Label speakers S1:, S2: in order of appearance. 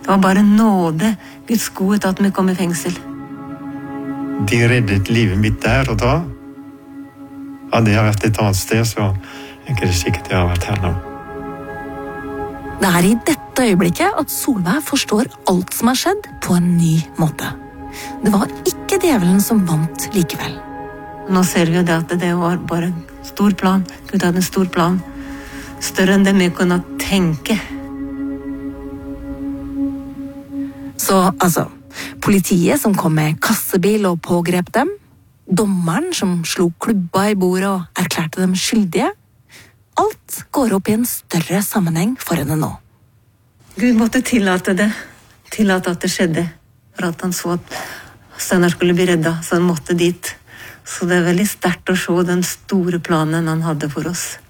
S1: Det var bare nåde, Guds godhet at vi kom i fengsel.
S2: De reddet livet mitt der og da. Hadde jeg vært et annet sted, så er ikke det sikkert jeg har vært her nå.
S3: Det er i dette øyeblikket at Solveig forstår alt som har skjedd på en ny måte. Det var ikke djevelen som vant likevel.
S1: Nå ser vi jo det at det var bare en stor plan. Gud hadde en stor plan. Større enn det vi kunne tenke.
S3: Så altså, politiet som kom med kassebil og pågrep dem, dommeren som slo klubba i bordet og erklærte dem skyldige, alt går opp i en større sammenheng for henne nå.
S1: Gud måtte tillate det. Tillate at det skjedde. For at han så at Steinar skulle bli redda, så han måtte dit. Så det er veldig sterkt å se den store planen han hadde for oss.